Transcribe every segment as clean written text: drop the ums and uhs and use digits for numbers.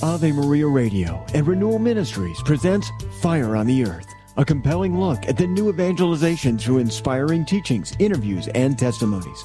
Ave Maria Radio and Renewal Ministries presents Fire on the Earth, a compelling look at the new evangelization through inspiring teachings, interviews, and testimonies.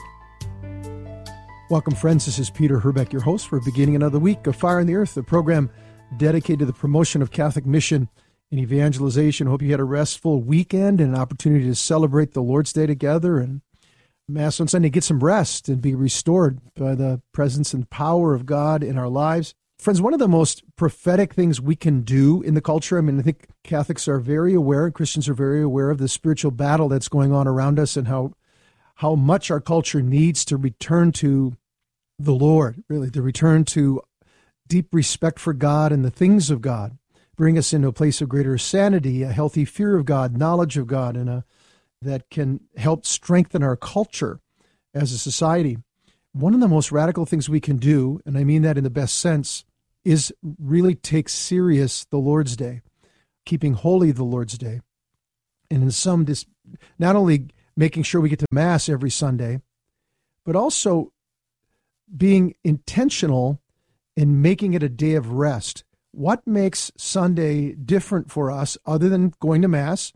Welcome, friends. This is Peter Herbeck, your host for beginning another week of Fire on the Earth, a program dedicated to the promotion of Catholic mission and evangelization. Hope you had a restful weekend and an opportunity to celebrate the Lord's Day together and Mass on Sunday, get some rest and be restored by the presence and power of God in our lives. Friends, one of the most prophetic things we can do in the culture, I think Catholics are very aware, Christians are very aware of the spiritual battle that's going on around us and how much our culture needs to return to the Lord, really, to return to deep respect for God and the things of God, bring us into a place of greater sanity, a healthy fear of God, knowledge of God, and that can help strengthen our culture as a society. One of the most radical things we can do, and I mean that in the best sense, is really take serious the Lord's Day, keeping holy the Lord's Day. And in some, this not only making sure we get to Mass every Sunday, but also being intentional in making it a day of rest. What makes Sunday different for us other than going to Mass?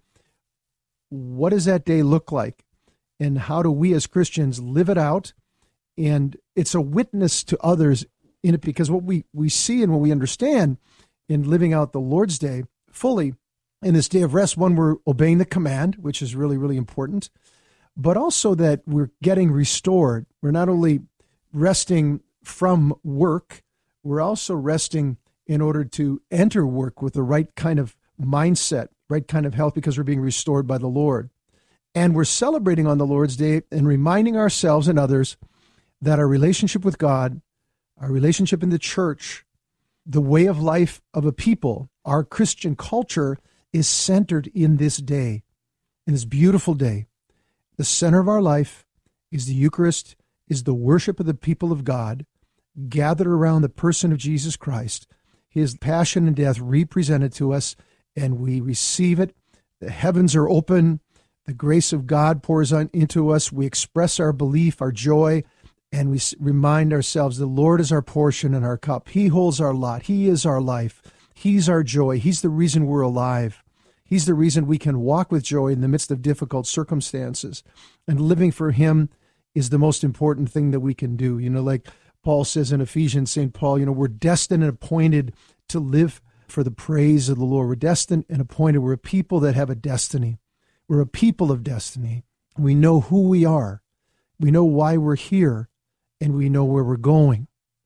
What does that day look like? And how do we as Christians live it out? And it's a witness to others in it, because what we see and what we understand in living out the Lord's Day fully in this day of rest, one, we're obeying the command, which is really, really important, but also that we're getting restored. We're not only resting from work, we're also resting in order to enter work with the right kind of mindset, right kind of health, because we're being restored by the Lord. And we're celebrating on the Lord's Day and reminding ourselves and others that our relationship with God, our relationship in the church, the way of life of a people, our Christian culture is centered in this day, in this beautiful day. The center of our life is the Eucharist, is the worship of the people of God, gathered around the person of Jesus Christ, his passion and death represented to us, and we receive it. The heavens are open. The grace of God pours into us. We express our belief, our joy, and we remind ourselves the Lord is our portion and our cup. He holds our lot. He is our life. He's our joy. He's the reason we're alive. He's the reason we can walk with joy in the midst of difficult circumstances. And living for him is the most important thing that we can do. Like Paul says in Ephesians, St. Paul, we're destined and appointed to live for the praise of the Lord. We're destined and appointed. We're a people that have a destiny. We're a people of destiny. We know who we are. We know why we're here, and we know where we're going.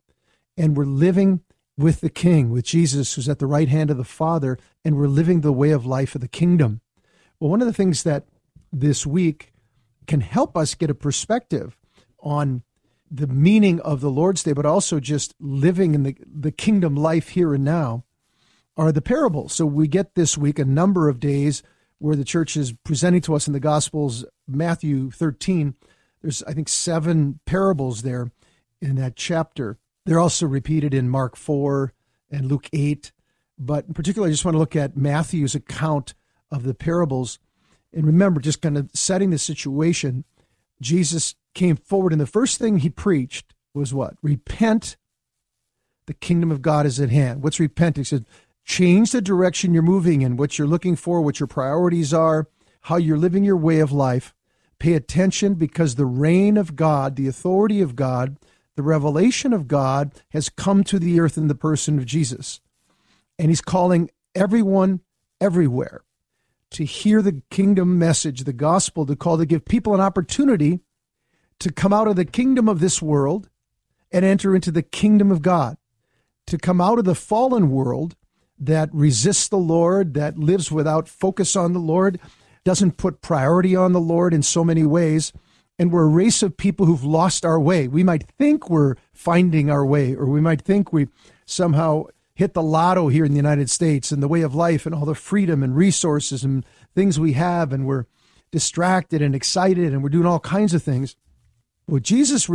And we're living with the King, with Jesus, who's at the right hand of the Father, and we're living the way of life of the kingdom. Well, one of the things that this week can help us get a perspective on the meaning of the Lord's Day, but also just living in the kingdom life here and now, are the parables. So we get this week a number of days where the church is presenting to us in the Gospels, Matthew 13. There's, I think, 7 parables there in that chapter. They're also repeated in Mark 4 and Luke 8. But in particular, I just want to look at Matthew's account of the parables. And remember, just kind of setting the situation, Jesus came forward, and the first thing he preached was what? Repent, the kingdom of God is at hand. What's repent? He said, change the direction you're moving in, what you're looking for, what your priorities are, how you're living your way of life. Pay attention, because the reign of God, the authority of God, the revelation of God has come to the earth in the person of Jesus. And he's calling everyone everywhere to hear the kingdom message, the gospel, to give people an opportunity to come out of the kingdom of this world and enter into the kingdom of God, to come out of the fallen world that resists the Lord, that lives without focus on the Lord, doesn't put priority on the Lord in so many ways. And we're a race of people who've lost our way. We might think we're finding our way, or we might think we somehow hit the lotto here in the United States and the way of life and all the freedom and resources and things we have, and we're distracted and excited and we're doing all kinds of things. What Jesus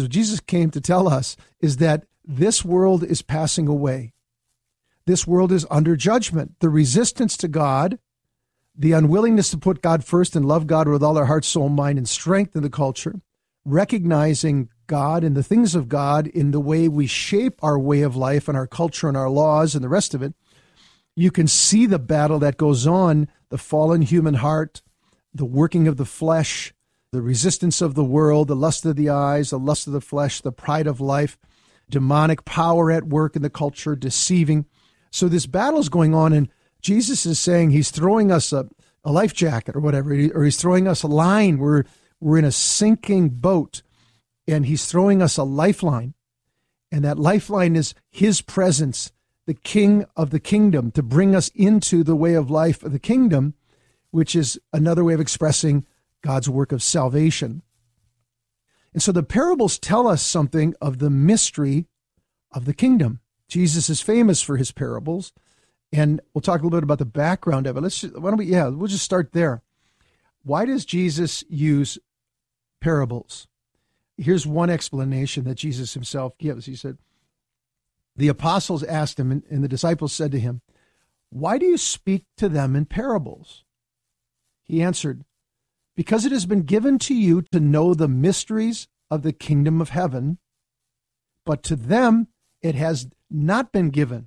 came to tell us is that this world is passing away. This world is under judgment. The resistance to God, the unwillingness to put God first and love God with all our heart, soul, mind, and strength in the culture, recognizing God and the things of God in the way we shape our way of life and our culture and our laws and the rest of it, you can see the battle that goes on, the fallen human heart, the working of the flesh, the resistance of the world, the lust of the eyes, the lust of the flesh, the pride of life, demonic power at work in the culture, deceiving. So this battle is going on, and Jesus is saying he's throwing us a life jacket or whatever, or he's throwing us a line. We're in a sinking boat, and he's throwing us a lifeline. And that lifeline is his presence, the King of the kingdom, to bring us into the way of life of the kingdom, which is another way of expressing God's work of salvation. And so the parables tell us something of the mystery of the kingdom. Jesus is famous for his parables, and we'll talk a little bit about the background of it. We'll just start there. Why does Jesus use parables? Here's one explanation that Jesus himself gives. He said, the apostles asked him, and the disciples said to him, "Why do you speak to them in parables?" He answered, "Because it has been given to you to know the mysteries of the kingdom of heaven, but to them it has not been given.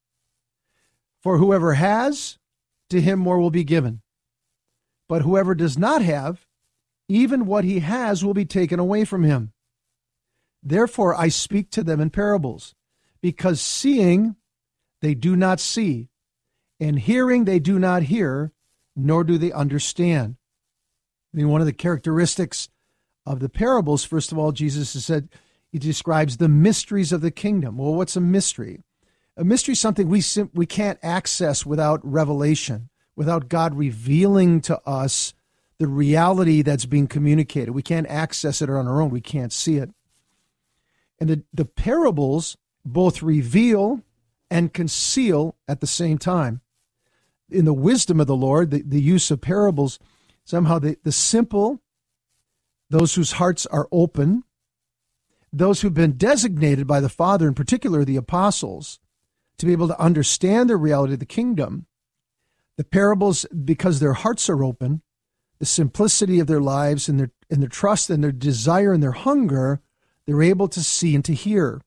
For whoever has, to him more will be given. But whoever does not have, even what he has will be taken away from him. Therefore I speak to them in parables, because seeing they do not see, and hearing they do not hear, nor do they understand." I mean, one of the characteristics of the parables, first of all, Jesus has said, he describes the mysteries of the kingdom. Well, what's a mystery? A mystery is something we can't access without revelation, without God revealing to us the reality that's being communicated. We can't access it on our own. We can't see it. And the parables both reveal and conceal at the same time. In the wisdom of the Lord, the use of parables, somehow the simple, those whose hearts are open, those who've been designated by the Father, in particular the apostles, to be able to understand the reality of the kingdom. The parables, because their hearts are open, the simplicity of their lives and their trust and their desire and their hunger, they're able to see and to hear.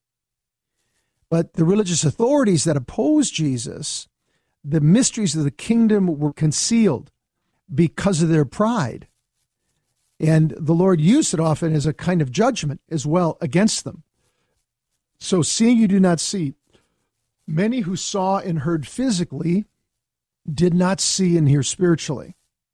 But the religious authorities that opposed Jesus, the mysteries of the kingdom were concealed because of their pride. And the Lord used it often as a kind of judgment as well against them. So seeing you do not see. Many who saw and heard physically did not see and hear spiritually.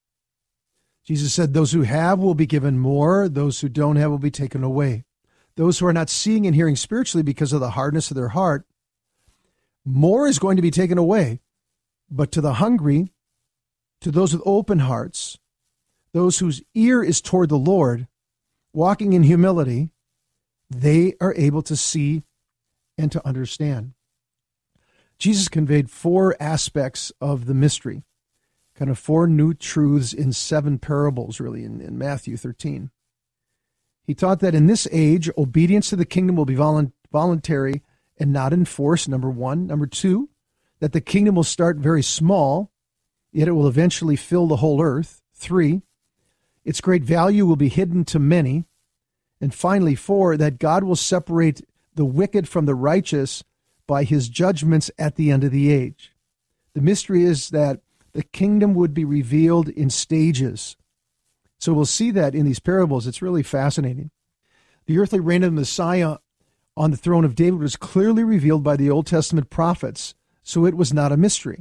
Jesus said, those who have will be given more, those who don't have will be taken away. Those who are not seeing and hearing spiritually because of the hardness of their heart, more is going to be taken away. But to the hungry, to those with open hearts, those whose ear is toward the Lord, walking in humility, they are able to see and to understand. Jesus conveyed 4 aspects of the mystery, kind of 4 new truths in 7 parables, really, in Matthew 13. He taught that in this age, obedience to the kingdom will be voluntary and not enforced, number 1. Number 2, that the kingdom will start very small, yet it will eventually fill the whole earth. 3, its great value will be hidden to many. And finally, 4, that God will separate the wicked from the righteous by his judgments at the end of the age. The mystery is that the kingdom would be revealed in stages. So we'll see that in these parables. It's really fascinating. The earthly reign of the Messiah on the throne of David was clearly revealed by the Old Testament prophets, so it was not a mystery.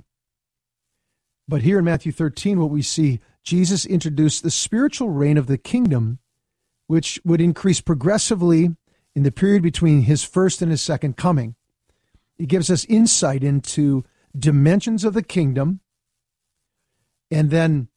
But here in Matthew 13, what we see, Jesus introduced the spiritual reign of the kingdom, which would increase progressively in the period between his first and his second coming. It gives us insight into dimensions of the kingdom, and then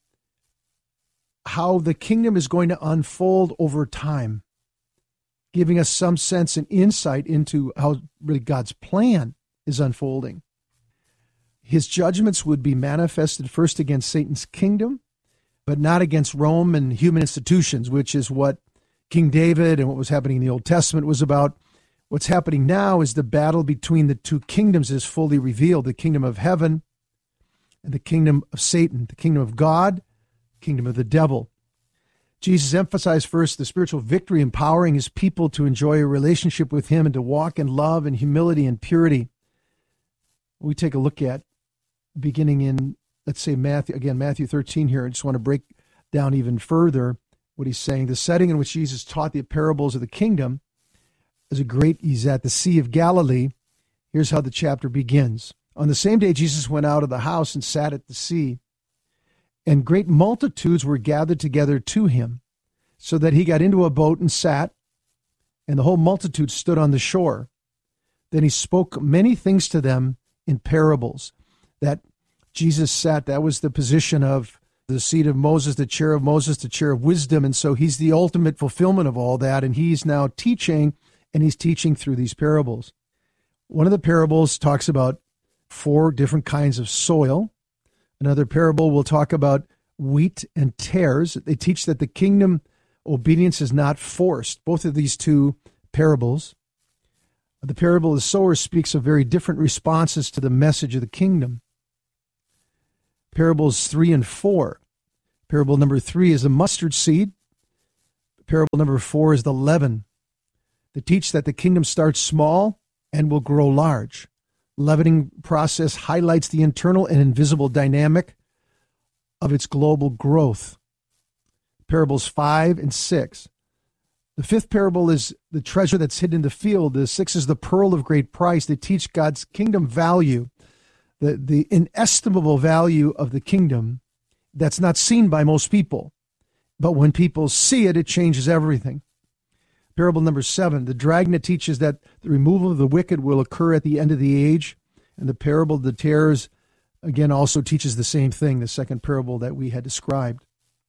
how the kingdom is going to unfold over time, giving us some sense and insight into how really God's plan is unfolding. His judgments would be manifested first against Satan's kingdom, but not against Rome and human institutions, which is what King David and what was happening in the Old Testament was about. What's happening now is the battle between the 2 kingdoms is fully revealed, the kingdom of heaven and the kingdom of Satan, the kingdom of God, kingdom of the devil. Jesus emphasized first the spiritual victory, empowering his people to enjoy a relationship with him and to walk in love and humility and purity. We take a look at beginning in, let's say, Matthew 13 here. I just want to break down even further what he's saying. The setting in which Jesus taught the parables of the kingdom he's at the Sea of Galilee. Here's how the chapter begins. On the same day, Jesus went out of the house and sat at the sea, and great multitudes were gathered together to him, so that he got into a boat and sat, and the whole multitude stood on the shore. Then he spoke many things to them in parables. That Jesus sat, that was the position of the seat of Moses, the chair of Moses, the chair of wisdom, and so he's the ultimate fulfillment of all that, and he's now teaching, and he's teaching through these parables. One of the parables talks about 4 different kinds of soil. Another parable will talk about wheat and tares. They teach that the kingdom obedience is not forced. Both of these 2 parables. The parable of the sower speaks of very different responses to the message of the kingdom. Parables 3 and 4. Parable number 3 is the mustard seed. Parable number 4 is the leaven. They teach that the kingdom starts small and will grow large. Leavening process highlights the internal and invisible dynamic of its global growth. Parables 5 and 6. The 5th parable is the treasure that's hidden in the field. The 6th is the pearl of great price. They teach God's kingdom value, the inestimable value of the kingdom that's not seen by most people. But when people see it, it changes everything. Parable number 7, the dragnet teaches that the removal of the wicked will occur at the end of the age. And the parable of the tares, again, also teaches the same thing, the second parable that we had described.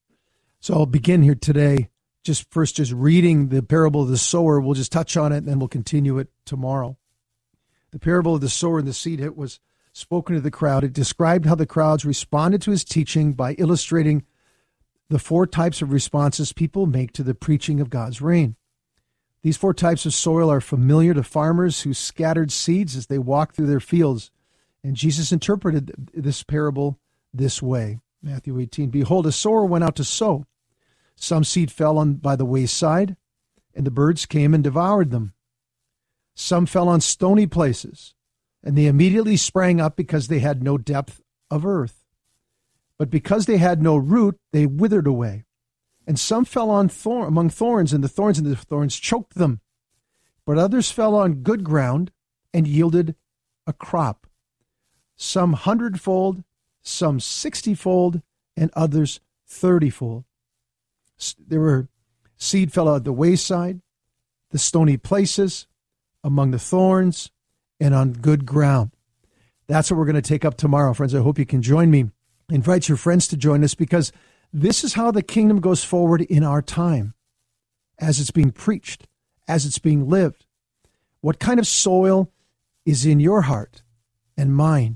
So I'll begin here today, just reading the parable of the sower. We'll just touch on it, and then we'll continue it tomorrow. The parable of the sower and the seed, it was spoken to the crowd. It described how the crowds responded to his teaching by illustrating the 4 types of responses people make to the preaching of God's reign. These 4 types of soil are familiar to farmers who scattered seeds as they walked through their fields. And Jesus interpreted this parable this way. Matthew 18, behold, a sower went out to sow. Some seed fell by the wayside, and the birds came and devoured them. Some fell on stony places, and they immediately sprang up because they had no depth of earth. But because they had no root, they withered away. And some fell on among thorns, and the thorns choked them. But others fell on good ground and yielded a crop, some 100-fold, some 60-fold, and others 30-fold. There were seed fell at the wayside, the stony places, among the thorns, and on good ground. That's what we're going to take up tomorrow, friends. I hope you can join me. Invite your friends to join us, because this is how the kingdom goes forward in our time, as it's being preached, as it's being lived. What kind of soil is in your heart and mine?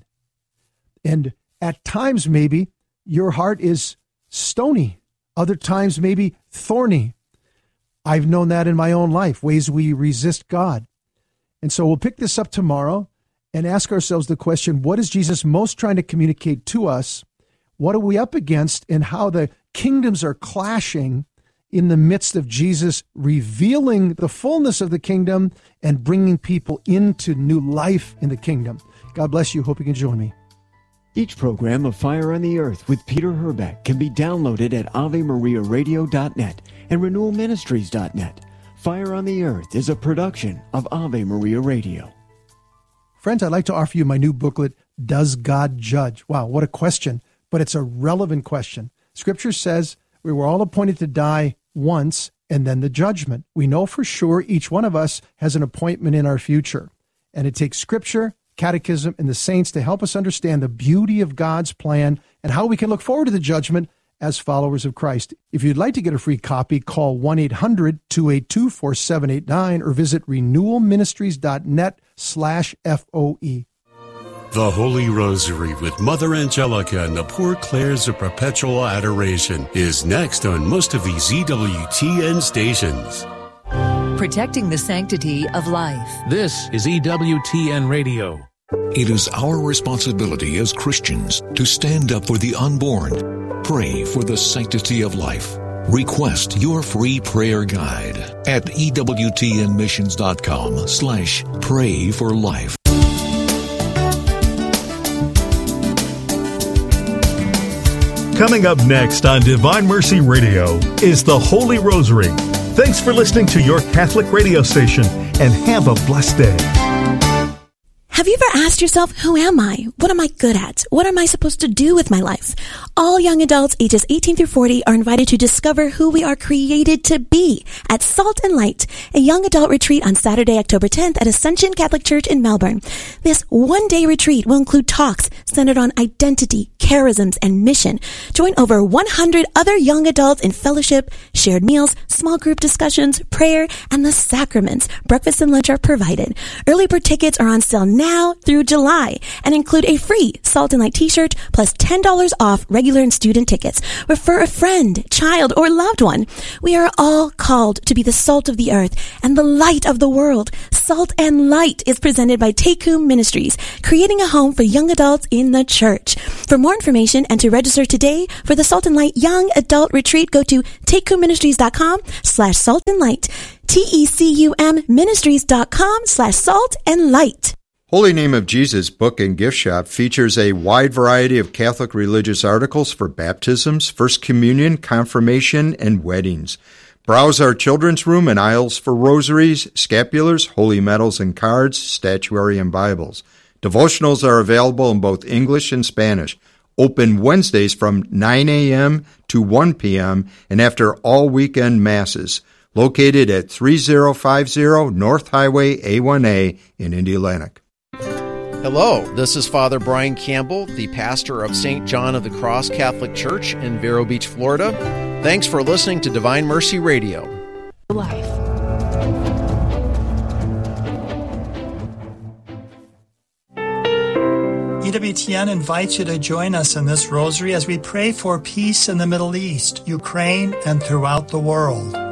And at times, maybe your heart is stony. Other times, maybe thorny. I've known that in my own life, ways we resist God. And so we'll pick this up tomorrow and ask ourselves the question, what is Jesus most trying to communicate to us? What are we up against, and how the kingdoms are clashing in the midst of Jesus revealing the fullness of the kingdom and bringing people into new life in the kingdom. God bless you. Hope you can join me. Each program of Fire on the Earth with Peter Herbeck can be downloaded at AveMariaRadio.net and RenewalMinistries.net. Fire on the Earth is a production of Ave Maria Radio. Friends, I'd like to offer you my new booklet, Does God Judge? Wow, what a question. But it's a relevant question. Scripture says we were all appointed to die once and then the judgment. We know for sure each one of us has an appointment in our future. And it takes Scripture, Catechism, and the saints to help us understand the beauty of God's plan and how we can look forward to the judgment as followers of Christ. If you'd like to get a free copy, call 1-800-282-4789 or visit renewalministries.net/FOE. The Holy Rosary with Mother Angelica and the Poor Clares of Perpetual Adoration is next on most of these EWTN stations. Protecting the sanctity of life. This is EWTN Radio. It is our responsibility as Christians to stand up for the unborn, pray for the sanctity of life, Request your free prayer guide at EWTNmissions.com/pray for life. Coming up next on Divine Mercy Radio is the Holy Rosary. Thanks for listening to your Catholic radio station, and have a blessed day. Have you ever asked yourself, who am I? What am I good at? What am I supposed to do with my life? All young adults ages 18 through 40 are invited to discover who we are created to be at Salt and Light, a young adult retreat on Saturday, October 10th at Ascension Catholic Church in Melbourne. This one-day retreat will include talks centered on identity, charisms, and mission. Join over 100 other young adults in fellowship, shared meals, small group discussions, prayer, and the sacraments. Breakfast and lunch are provided. Early bird tickets are on sale now through July and include a free Salt and Light t-shirt plus $10 off regular and student tickets. Refer a friend, child, or loved one. We are all called to be the salt of the earth and the light of the world. Salt and Light is presented by Tekum Ministries, creating a home for young adults in the church. For more information and to register today for the Salt and Light Young Adult Retreat, go to tekumministries.com/saltandlight. TECUMministries.com/saltandlight. Holy Name of Jesus Book and Gift Shop features a wide variety of Catholic religious articles for baptisms, First Communion, confirmation, and weddings. Browse our children's room and aisles for rosaries, scapulars, holy medals and cards, statuary, and Bibles. Devotionals are available in both English and Spanish. Open Wednesdays from 9 a.m. to 1 p.m. and after all weekend masses. Located at 3050 North Highway A1A in Indianapolis. Hello, this is Father Brian Campbell, the pastor of St. John of the Cross Catholic Church in Vero Beach, Florida. Thanks for listening to Divine Mercy Radio. Life. EWTN invites you to join us in this rosary as we pray for peace in the Middle East, Ukraine, and throughout the world.